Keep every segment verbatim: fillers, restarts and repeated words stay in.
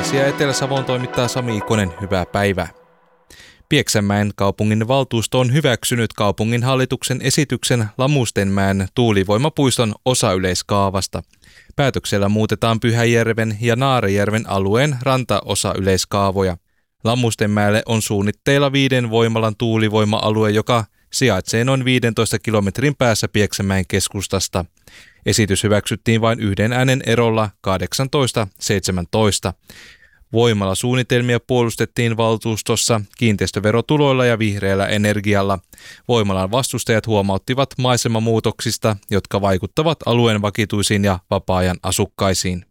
Uutisia Etelä-Savoon toimittaa Sami Ikonen, hyvää päivää. Pieksämäen kaupungin valtuusto on hyväksynyt kaupungin hallituksen esityksen Lamustenmäen tuulivoimapuiston osayleiskaavasta. Päätöksellä muutetaan Pyhäjärven ja Naarajärven alueen rantaosayleiskaavoja. Lamustenmäelle on suunnitteilla viiden voimalan tuulivoima-alue, joka sijaitsee noin viidentoista kilometrin päässä Pieksämäen keskustasta. Esitys hyväksyttiin vain yhden äänen erolla kahdeksantoista seitsemäntoista. Voimalla suunnitelmia puolustettiin valtuustossa kiinteistöverotuloilla ja vihreällä energialla. Voimalan vastustajat huomauttivat maisemamuutoksista, jotka vaikuttavat alueen vakituisiin ja vapaa-ajan asukkaisiin.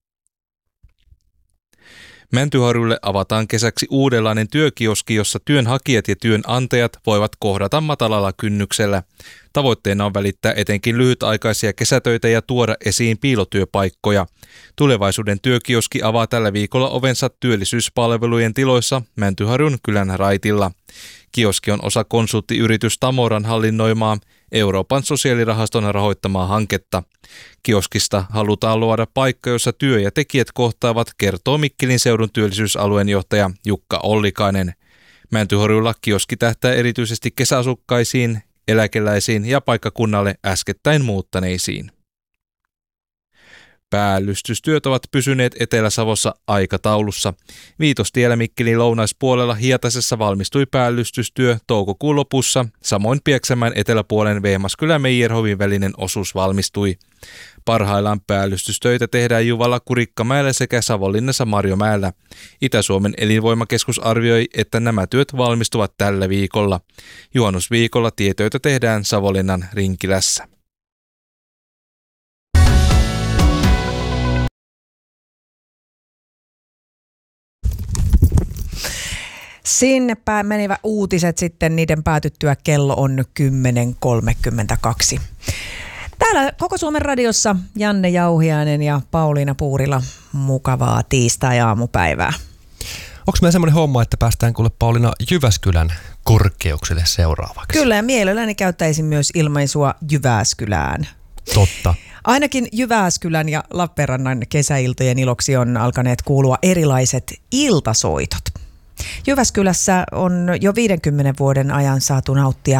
Mäntyharjulle avataan kesäksi uudenlainen työkioski, jossa työnhakijat ja työnantajat voivat kohdata matalalla kynnyksellä. Tavoitteena on välittää etenkin lyhytaikaisia kesätöitä ja tuoda esiin piilotyöpaikkoja. Tulevaisuuden työkioski avaa tällä viikolla ovensa työllisyyspalvelujen tiloissa Mäntyharjun kylän raitilla. Kioski on osa konsulttiyritys Tamoran hallinnoimaa Euroopan sosiaalirahaston rahoittamaa hanketta. Kioskista halutaan luoda paikka, jossa työ ja tekijät kohtaavat, kertoo Mikkelin seudun työllisyysalueen johtaja Jukka Ollikainen. Mäntyharjulla kioski tähtää erityisesti kesäasukkaisiin, eläkeläisiin ja paikkakunnalle äskettäin muuttaneisiin. Päällystystyöt ovat pysyneet Etelä-Savossa aikataulussa. Viitostiellä Mikkelin lounaispuolella Hietasessa valmistui päällystystyö toukokuun lopussa, samoin Pieksämäen eteläpuolen Vehmaskylä-Meijerhovin välinen osuus valmistui. Parhaillaan päällystystöitä tehdään Juvalla, Kurikkamäellä sekä Savonlinnassa Marjomäellä. Itä-Suomen elinvoimakeskus arvioi, että nämä työt valmistuvat tällä viikolla. Juhannusviikolla tietöitä tehdään Savonlinnan Rinkilässä. Sinne päin menivät uutiset sitten, niiden päätyttyä kello on kymmenen kolmekymmentäkaksi. Täällä Koko Suomen radiossa Janne Jauhiainen ja Pauliina Puurila, mukavaa tiistai-aamupäivää. Onko meillä semmoinen homma, että päästään kuule Pauliina Jyväskylän korkeuksille seuraavaksi? Kyllä, ja mielelläni käyttäisin myös ilmaisua Jyväskylään. Totta. Ainakin Jyväskylän ja Lappeenrannan kesäiltojen iloksi on alkaneet kuulua erilaiset iltasoitot. Jyväskylässä on jo viidenkymmenen vuoden ajan saatu nauttia